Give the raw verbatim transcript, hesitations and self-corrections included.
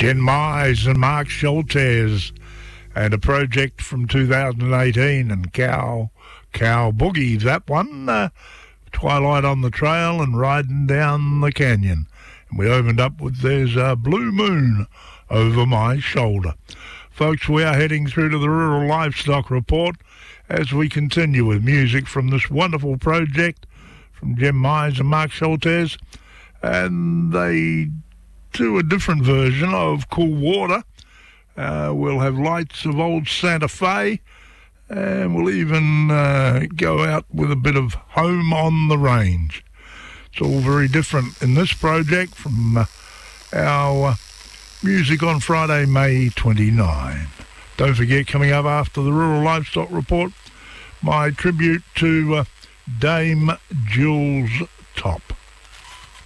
Jen Mize and Mark Schultes, and a project from two thousand eighteen, and Cow, Cow Boogie, that one, uh, Twilight on the Trail and Riding Down the Canyon. And we opened up with There's a Blue Moon Over My Shoulder. Folks, we are heading through to the Rural Livestock Report as we continue with music from this wonderful project from Jen Mize and Mark Schultes, and they do a different version of Cool Water. Uh, we'll have Lights of Old Santa Fe, and we'll even uh, go out with a bit of Home on the Range. It's all very different in this project from uh, our uh, music on Friday, May twenty-ninth. Don't forget, coming up after the Rural Livestock Report, my tribute to uh, Dame Jules Top.